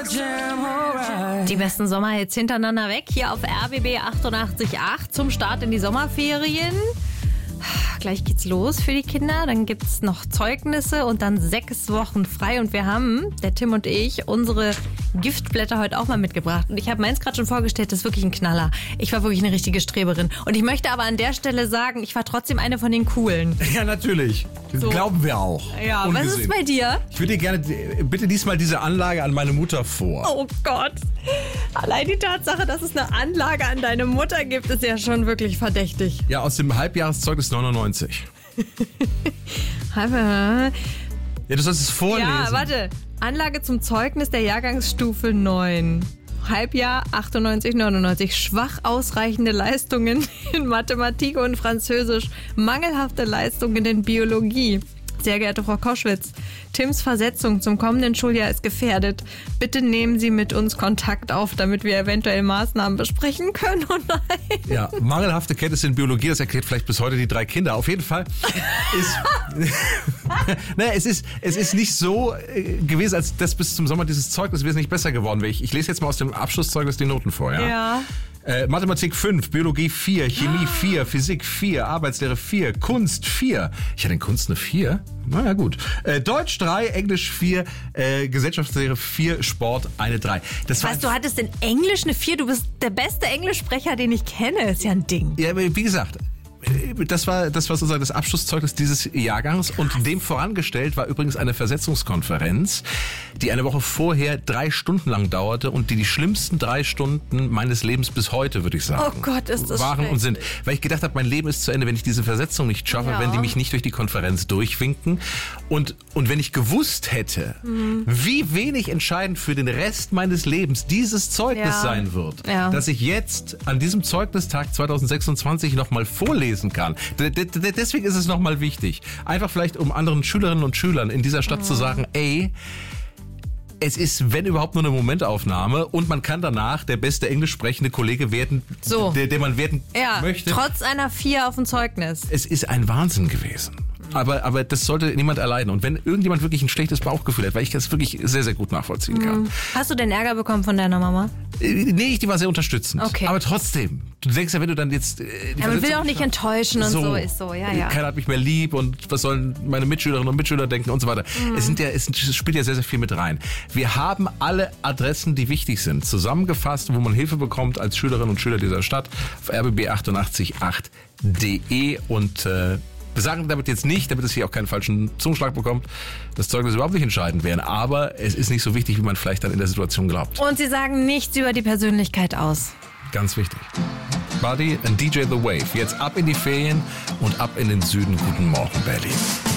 Die besten Sommerhits hintereinander weg, hier auf RBB 88.8 zum Start in die Sommerferien. Gleich geht's los für die Kinder, dann gibt's noch Zeugnisse und dann 6 Wochen frei. Und wir haben, der Tim und ich, unsere Giftblätter heute auch mal mitgebracht. Und ich habe meins gerade schon vorgestellt, das ist wirklich ein Knaller. Ich war wirklich eine richtige Streberin. Und ich möchte aber an der Stelle sagen, ich war trotzdem eine von den Coolen. Ja, natürlich. Das glauben wir auch. Ja, ungesehen. Was ist bei dir? Ich würde dir gerne, bitte diesmal diese Anlage an meine Mutter vor. Oh Gott. Allein die Tatsache, dass es eine Anlage an deine Mutter gibt, ist ja schon wirklich verdächtig. Ja, aus dem Halbjahreszeugnis 99. Ja, du sollst es vorlesen. Ja, warte. Anlage zum Zeugnis der Jahrgangsstufe 9. Halbjahr 98, 99. Schwach ausreichende Leistungen in Mathematik und Französisch. Mangelhafte Leistungen in Biologie. Sehr geehrte Frau Koschwitz, Tims Versetzung zum kommenden Schuljahr ist gefährdet. Bitte nehmen Sie mit uns Kontakt auf, damit wir eventuell Maßnahmen besprechen können. Oh nein. Ja, mangelhafte Kenntnisse in Biologie, das erklärt vielleicht bis heute die 3 Kinder. Auf jeden Fall ist naja, es ist nicht so gewesen, als das bis zum Sommer dieses Zeugnis wesentlich besser geworden wäre. Ich lese jetzt mal aus dem Abschlusszeugnis die Noten vor. Ja. Mathematik 5, Biologie 4, Chemie 4, Physik 4, Arbeitslehre 4, Kunst 4. Ich hatte in Kunst eine 4? Naja, gut. Deutsch 3, Englisch 4, Gesellschaftslehre 4, Sport eine 3. Du hattest in Englisch eine 4. Du bist der beste Englischsprecher, den ich kenne. Ist ja ein Ding. Ja, wie gesagt, das war sozusagen das Abschlusszeugnis dieses Jahrgangs. Und dem vorangestellt war übrigens eine Versetzungskonferenz, die eine Woche vorher 3 Stunden lang dauerte und die schlimmsten 3 Stunden meines Lebens bis heute, würde ich sagen, oh Gott, ist das waren und sind. Weil ich gedacht habe, mein Leben ist zu Ende, wenn ich diese Versetzung nicht schaffe, wenn die mich nicht durch die Konferenz durchwinken. Und wenn ich gewusst hätte, wie wenig entscheidend für den Rest meines Lebens dieses Zeugnis sein wird, dass ich jetzt an diesem Zeugnistag 2026 nochmal vorlesen kann. Deswegen ist es nochmal wichtig. Einfach vielleicht, um anderen Schülerinnen und Schülern in dieser Stadt zu sagen, ey, es ist, wenn überhaupt, nur eine Momentaufnahme und man kann danach der beste englisch sprechende Kollege werden, der man werden möchte. Trotz einer 4 auf dem Zeugnis. Es ist ein Wahnsinn gewesen. Aber das sollte niemand erleiden. Und wenn irgendjemand wirklich ein schlechtes Bauchgefühl hat, weil ich das wirklich sehr, sehr gut nachvollziehen kann. Hast du denn Ärger bekommen von deiner Mama? Nee, die war sehr unterstützend. Okay. Aber trotzdem, du denkst ja, wenn du dann jetzt... man will auch nicht enttäuschen und so ist so, ja. Keiner hat mich mehr lieb und was sollen meine Mitschülerinnen und Mitschüler denken und so weiter. Es spielt ja sehr, sehr viel mit rein. Wir haben alle Adressen, die wichtig sind, zusammengefasst, wo man Hilfe bekommt als Schülerinnen und Schüler dieser Stadt auf rbb888.de und wir sagen damit jetzt nicht, damit es hier auch keinen falschen Zungenschlag bekommt, dass Zeugnisse überhaupt nicht entscheidend wären. Aber es ist nicht so wichtig, wie man vielleicht dann in der Situation glaubt. Und sie sagen nichts über die Persönlichkeit aus. Ganz wichtig. Buddy and DJ The Wave. Jetzt ab in die Ferien und ab in den Süden. Guten Morgen, Berlin.